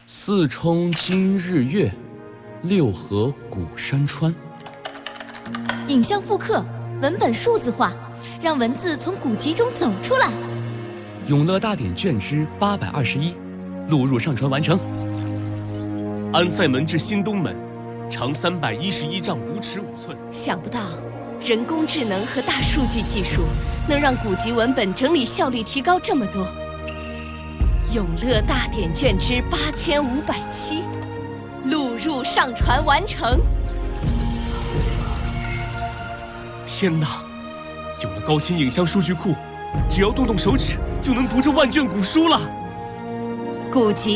四冲今日月，六合古山川。 影像复刻，文本数字化，让文字从古籍中走出来。 永乐大典卷之821，录入上传完成。 安塞门至新东门，长311丈5尺5寸。 想不到，人工智能和大数据技术能让古籍文本整理效率提高这么多。永乐大典卷之8507，录入上传完成。 天哪！有了高清影像数据库，只要动动手指就能读这万卷古书了。 古籍